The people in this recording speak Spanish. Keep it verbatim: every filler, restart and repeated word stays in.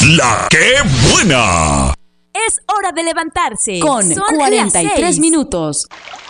La que buena. Es hora de levantarse. Con Son cuarenta y tres las seis. minutos.